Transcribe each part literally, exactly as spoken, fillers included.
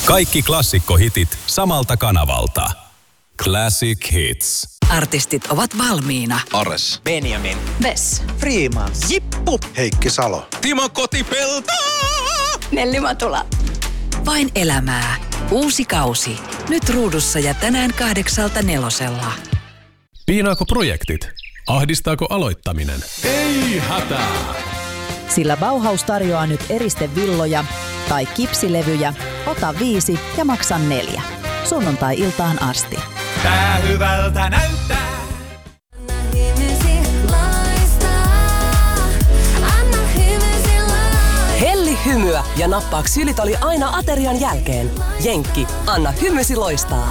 Kaikki klassikkohitit samalta kanavalta. Classic Hits. Artistit ovat valmiina. Ares. Benjamin. Vess. Freemans. Jippu. Heikki Salo. Timo Kotipelto. Nelli Matula. Vain elämää. Uusi kausi. Nyt ruudussa ja tänään kahdeksalta nelosella. Piinaako projektit? Ahdistaako aloittaminen? Ei hätää! Sillä Bauhaus tarjoaa nyt eristevilloja tai kipsilevyjä. Ota viisi ja maksa neljä. Sunnuntai-iltaan asti. Tää hyvältä näyttää. Helli hymyä ja nappaa ksylitoli aina aterian jälkeen. Jenkki, anna hymysi loistaa.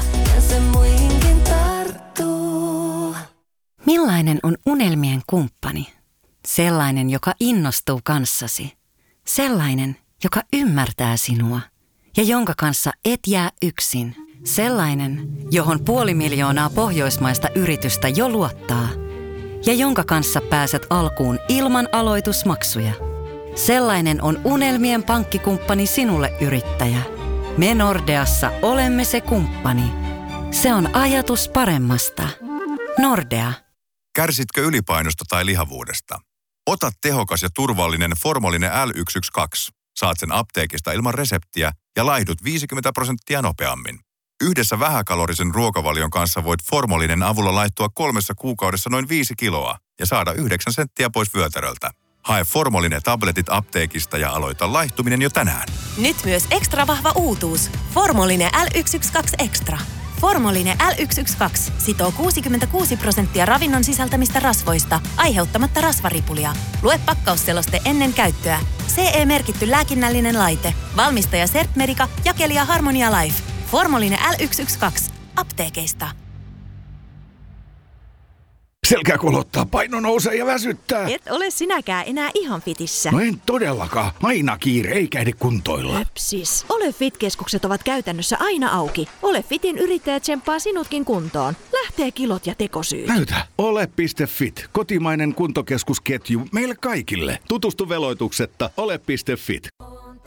Millainen on unelmien kumppani? Sellainen, joka innostuu kanssasi. Sellainen, joka ymmärtää sinua ja jonka kanssa et jää yksin. Sellainen, johon puoli miljoonaa pohjoismaista yritystä jo luottaa ja jonka kanssa pääset alkuun ilman aloitusmaksuja. Sellainen on unelmien pankkikumppani sinulle, yrittäjä. Me Nordeassa olemme se kumppani. Se on ajatus paremmasta. Nordea. Kärsitkö ylipainosta tai lihavuudesta? Ota tehokas ja turvallinen Formolinen L yksi yksi kaksi. Saat sen apteekista ilman reseptiä ja laihdut viisikymmentä prosenttia nopeammin. Yhdessä vähäkalorisen ruokavalion kanssa voit Formolinen avulla laittua kolmessa kuukaudessa noin viisi kiloa ja saada yhdeksän senttiä pois vyötäröltä. Hae Formolinen tabletit apteekista ja aloita laihtuminen jo tänään. Nyt myös ekstra vahva uutuus. Formolinen L yksi yksi kaksi Extra. Formolinen L yksi yksi kaksi sitoo kuusikymmentäkuusi prosenttia ravinnon sisältämistä rasvoista, aiheuttamatta rasvaripulia. Lue pakkausseloste ennen käyttöä. C E-merkitty lääkinnällinen laite. Valmistaja Sertmedica, jakelija Harmonia Life. Formolinen L yksi yksi kaksi. Apteekeista. Selkä kolottaa, paino nousee ja väsyttää. Et ole sinäkään enää ihan fitissä. No en todellakaan. Aina kiire, eikä ehdi kuntoilla. Löpsis. Ole Fit-keskukset ovat käytännössä aina auki. Ole Fitin yrittäjä tsemppaa sinutkin kuntoon. Lähtee kilot ja tekosyyt. Näytä. Ole piste fit. Kotimainen kuntokeskusketju meille kaikille. Tutustu veloituksetta. Ole piste fit.